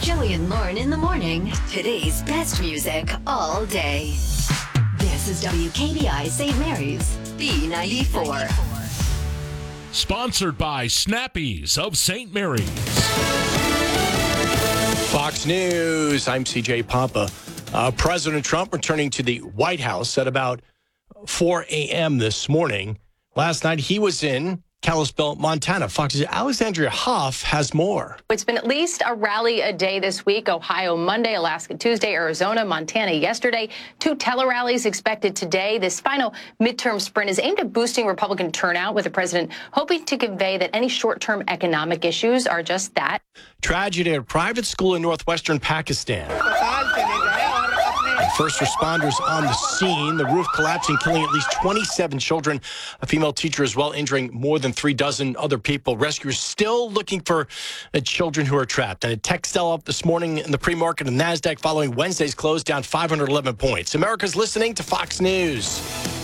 Joey and Lauren in the morning. Today's best music all day. This is WKBI St. Mary's, B94. Sponsored by Snappies of St. Mary's. Fox News, I'm CJ Papa. President Trump returning to the White House at about 4 a.m. this morning. Last night, he was in Kalispell, Montana. Fox's Alexandria Hoff has more. It's been at least a rally a day this week. Ohio Monday, Alaska Tuesday, Arizona, Montana yesterday. 2 tele-rallies expected today. This final midterm sprint is aimed at boosting Republican turnout, with the president hoping to convey that any short-term economic issues are just that. Tragedy at a private school in northwestern Pakistan. First responders on the scene. The roof collapsing, killing at least 27 children. A female teacher as well, injuring more than 3 dozen other people. Rescuers still looking for the children who are trapped. And a tech sell up this morning in the pre-market of NASDAQ following Wednesday's close, down 511 points. America's listening to Fox News.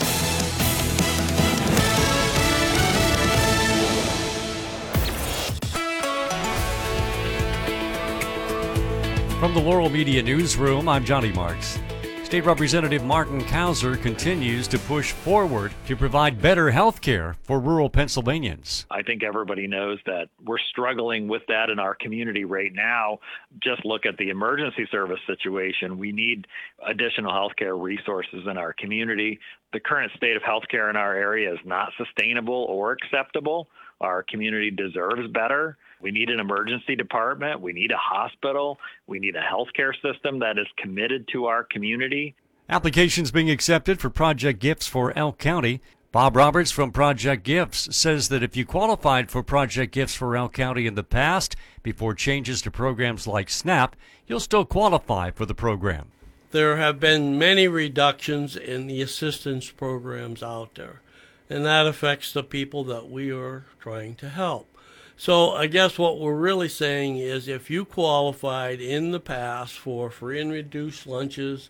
From the Laurel Media Newsroom, I'm Johnny Marks. State Representative Martin Kauser continues to push forward to provide better health care for rural Pennsylvanians. I think everybody knows that we're struggling with that in our community right now. Just look at the emergency service situation. We need additional health care resources in our community. The current state of health care in our area is not sustainable or acceptable. Our community deserves better. We need an emergency department. We need a hospital. We need a healthcare system that is committed to our community. Applications being accepted for Project Gifts for Elk County. Bob Roberts from Project Gifts says that if you qualified for Project Gifts for Elk County in the past, before changes to programs like SNAP, you'll still qualify for the program. There have been many reductions in the assistance programs out there, and that affects the people that we are trying to help. So I guess what we're really saying is if you qualified in the past for free and reduced lunches,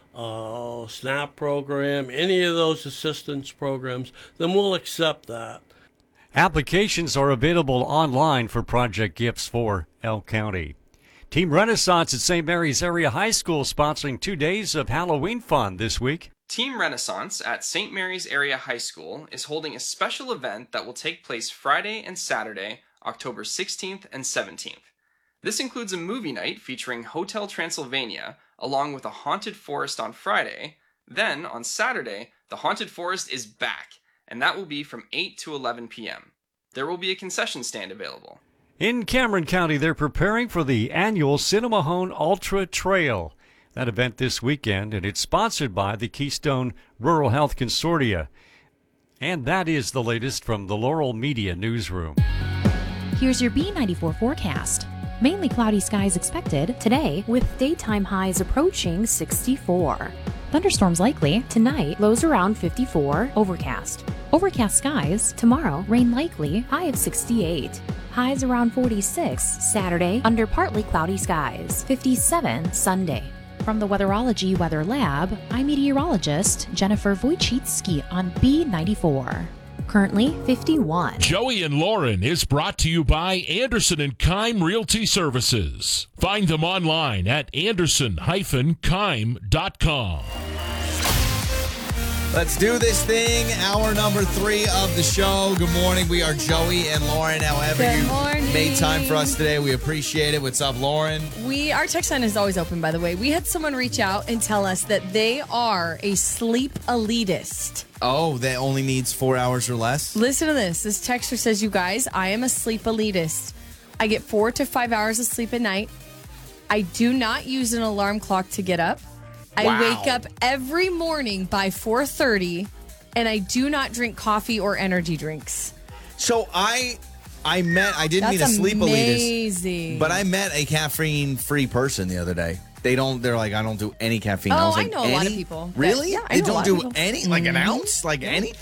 SNAP program, any of those assistance programs, then we'll accept that. Applications are available online for Project Gifts for Elk County. Team Renaissance at St. Mary's Area High School sponsoring 2 days of Halloween fun this week. Team Renaissance at St. Mary's Area High School is holding a special event that will take place Friday and Saturday, October 16th and 17th. This includes a movie night featuring Hotel Transylvania, along with a haunted forest on Friday. Then, on Saturday, the haunted forest is back, and that will be from 8 to 11 p.m. There will be a concession stand available. In Cameron County, they're preparing for the annual Cinnamahone Ultra Trail. That event this weekend, and it's sponsored by the Keystone Rural Health Consortia. And that is the latest from the Laurel Media Newsroom. Here's your B94 forecast. Mainly cloudy skies expected today, with daytime highs approaching 64. Thunderstorms likely tonight, lows around 54, overcast. Overcast skies tomorrow, rain likely, high of 68. Highs around 46 Saturday, under partly cloudy skies, 57 Sunday. From the Weatherology Weather Lab, I'm meteorologist Jennifer Wojcicki on B94. Currently 51. Joey and Lauren is brought to you by Anderson and Keim Realty Services. Find them online at anderson-keim.com. Let's do this thing. Hour number 3 of the show. Good morning. We are Joey and Lauren. However, you made time for us today, we appreciate it. What's up, Lauren? Our text line is always open, by the way. We had someone reach out and tell us that they are a sleep elitist. Oh, that only needs 4 hours or less? Listen to this. This texter says, you guys, I am a sleep elitist. I get 4 to 5 hours of sleep a night. I do not use an alarm clock to get up. I wake up every morning by 4:30, and I do not drink coffee or energy drinks. So I didn't mean a sleep elitist, but I met a caffeine-free person the other day. They're like, I don't do any caffeine. Oh, I was like, I know a lot of people. Really? Yeah, they don't do any, like an ounce, like any.